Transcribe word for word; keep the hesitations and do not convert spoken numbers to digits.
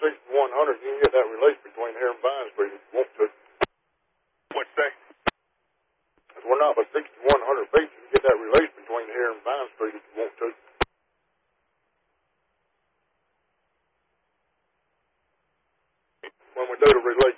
sixty-one hundred, you can get that release between here and Vine Street if you want to. What's that? If we're not but sixty-one hundred feet, you can get that release between here and Vine Street if you want to. When we do the release.